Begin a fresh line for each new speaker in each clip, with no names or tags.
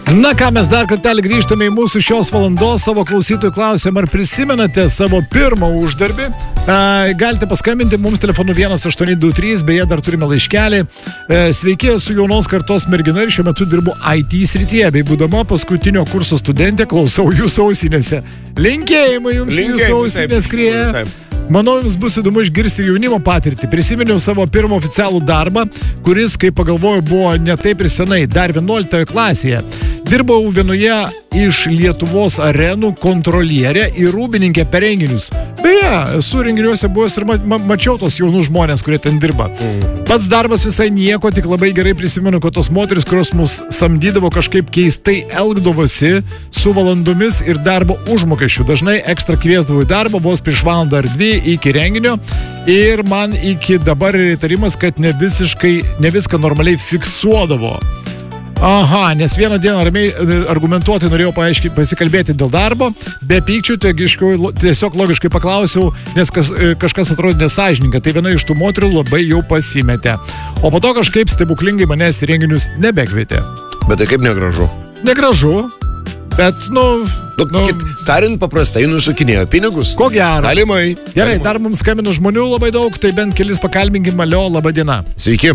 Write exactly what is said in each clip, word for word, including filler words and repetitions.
Na ką, mes dar kartelį grįžtame į mūsų šios valandos. Savo klausytojų klausėm, ar prisimenate savo pirmą uždarbį. E, galite paskambinti mums telefonu vienas aštuoni du trys, beje, dar turime laiškelį. E, sveiki, esu jaunos kartos mergina ir šiuo metu dirbu I T srityje, bei būdama paskutinio kurso studentė klausau jūsų ausinėse. Linkėjimai jums jūsų ausinės krieja. Manau, jums bus įdomu išgirsti ir jaunimo patirtį. Prisiminiau savo pirmą oficialų darbą, kuris, kaip pagalvoju, buvo ne taip ir senai, dar vienuoliktoje klasėje. Dirbau vienoje iš Lietuvos arenų kontrolierė ir rūbininkė per renginius. Beje, esu renginiuose buvęs ir ma ma mačiau tos jaunus žmonės, kurie ten dirba. Pats darbas visai nieko, tik labai gerai prisimenu, kad tos moteris, kurios mus samdydavo, kažkaip keistai elgdavosi su valandomis ir darbo užmokesčiu. Dažnai ekstra kviesdavo į darbą, vos prieš valandą ar dvi iki renginio ir man iki dabar yra įtarimas, kad ne visiškai, ne viską normaliai fiksuodavo. Aha, nes vieną dieną ramiai argumentuotai norėjau paaiškiai pasikalbėti dėl darbo, be pykčių, tiesiog logiškai paklausiau, nes kas, kažkas atrodė nesąžininga, tai viena iš tų moterų labai jau pasimetė. O po to kažkaip stebuklingai manęs į renginius nebekvietė.
Bet tai kaip negražu?
Negražu, bet, nu...
nu tariant paprastai, nusukinėjo pinigus.
Ko gero.
Galimai.
Gerai, dar mums skambina žmonių labai daug, tai bent kelis pakalbinkim. Alio, laba diena.
Sveiki.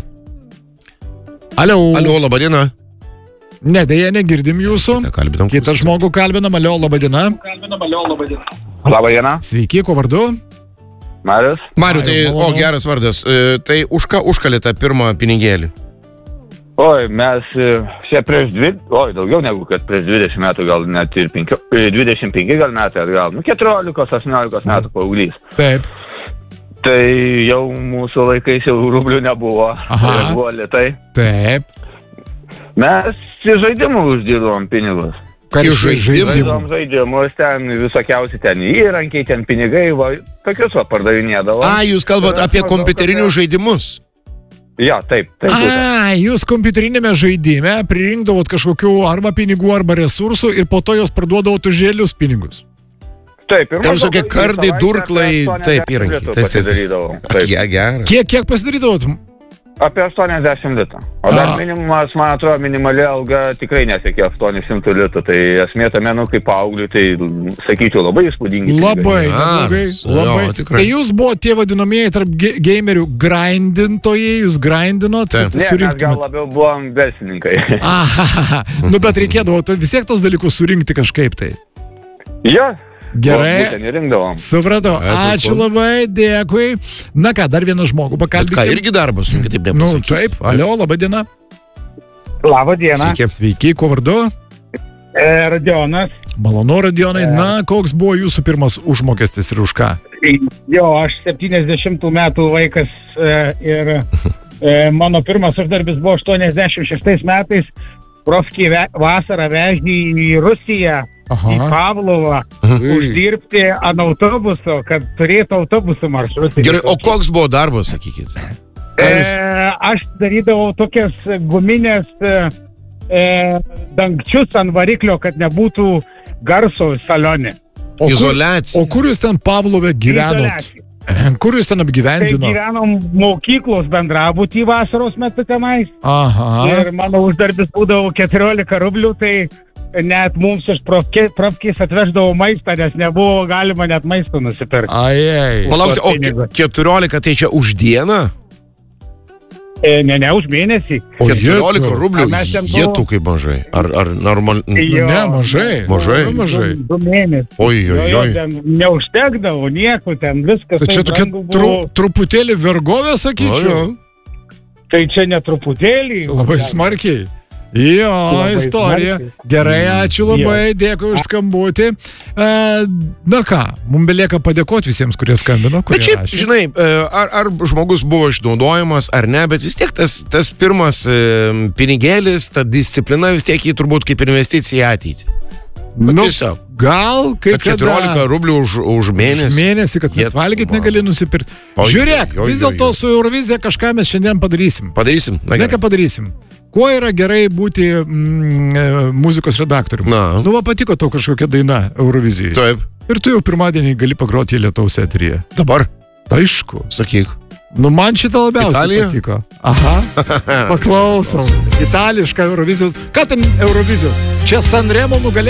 Alio.
Alio, laba diena.
Ne, dėja, negirdim jūsų. Kitą žmogų kalbinam. Alio, laba diena.
Labą dieną.
Sveiki, ko vardu?
Marius.
Mariu, tai, o, geras vardas. E, tai už ką užkalė tą pirmą pinigėlį?
Oi, mes čia prieš dvi, oi, daugiau negu kad prieš dvidešimt metų, gal net ir penki, dvidešimt penki gal metai, gal, nu, keturiolikos aštuoniolikos metų paauglys.
Taip.
Tai jau mūsų laikais jau rublių nebuvo.
Aha.
Tai buvo lietai.
Taip.
Mes į žaidimų uždirbom pinigus.
Ką iš žaidimų?
Žaidom žaidimus, ten visokiausi ten įrankiai, ten pinigai, va, tokius va pardavinėdavo.
A, jūs kalbat apie kompiuterinius žaidimus?
Ja, taip, taip.
A, jūs kompiuterinėme žaidime pririnkdavot kažkokių arba pinigų, arba resursų ir po to jos parduodavot už realius pinigus.
Taip, ir
ten visokie kardai, durklai, taip, įrankiai. Taip,
pasidarydavau.
Ja, gerai.
Kiek, kiek pasidarydavot?
Apie aštuoniasdešimt litų. O dar minimumas, man atrodo, minimali alga tikrai nesiekė aštuoni šimtai litų. Tai esmė tame, nu, kaip paaugliui, tai sakyčiau, labai įspūdingi.
Labai, labai, labai. Tai jūs buvo tie vadinamieji tarp gamerių grindintojai, jūs grindinot?
Ne, mes gal labiau buvom verslininkai.
Aha, nu bet reikėdavo vis tiek tos dalykus surinkti kažkaip tai.
Jo.
Gerai, supratau, ačiū labai, dėkui. Na ką, dar vieną žmogų pakalbėkime.
Ką, irgi darbas, kitaip nepasakysiu.
Nu, taip, alio, laba diena.
Labą dieną.
Sveiki, sveiki, kuo vardu?
E, Radionas.
Malonu, Radionai. E... Na, koks buvo jūsų pirmas užmokestis ir už ką?
Jo, aš septyniasdešimtų metų vaikas e, ir e, mano pirmas uždarbis buvo aštuoniasdešimt šeštais metais. Profkį ve, vasarą veždį į Rusiją, aha, į Pavlovą, uždirbti ant autobuso, kad turėtų autobusų maršrutį.
Gerai, o koks buvo darbas, sakykit?
E, aš darydavau tokias guminės e, dangčius ant variklio, kad nebūtų garso salione.
O Izoliacija. Kur, o kur jūs ten Pavlove gyvenot? Izoliacija. Kur jūs ten apgyvendino?
Tai gyvenom mokyklos bendrabutį vasaros metu tenais.
Aha.
Ir mano uždarbis būdavo keturiolika rublių, tai net mums iš profkės atveždavo maistą, nes nebuvo galima net maisto nusipirkti.
Ajai.
Palaukti, o keturiolika tai čia už dieną?
E, ne, ne, už mėnesį.
O keturiolika rublių, jėtų kaip mažai. Ar, ar normal...
Jo,
ne, mažai.
Mažai.
mažai.
Du, du mėnesį.
Oi, oi, oi.
Ten neužtekdavo nieko, ten viskas.
Tai čia tokia tru, truputėlį vergovė, sakyčiau.
O,
tai čia ne truputėlį.
Labai smarkiai. Jo, labai istorija. Smarkiai. Gerai, ačiū labai, jo, dėkui už skambutį. E, na ką, mums belieka padėkoti visiems, kurie skambino.
Bet šiaip, rašė. Žinai, ar, ar žmogus buvo išnaudojamas ar ne, bet vis tiek tas, tas pirmas e, pinigėlis, ta disciplina vis tiek jį turbūt kaip investicija į ateitį.
Nu, tiesiog. Gal, kai
kad keturiolika rublių už, už mėnesį.
Už mėnesį, kad net valgyti negali nusipirkti. Žiūrėk, vis dėlto su Eurovizija kažką mes šiandien padarysim.
Padarysim.
Ne ką padarysim. Kuo yra gerai būti mm, muzikos redaktoriumi?
Na.
Nu, va, patiko tau kažkokia daina Eurovizijai.
Taip.
Ir tu jau pirmadienį gali pagroti Lietaus eteryje.
Dabar?
Aišku.
Sakyk.
Nu, man šitą labiausiai
Italija?
patiko. Aha, paklausom. Itališka Eurovizijos. Ką ten Eurovizijos? Čia Sanremo nugalėjo.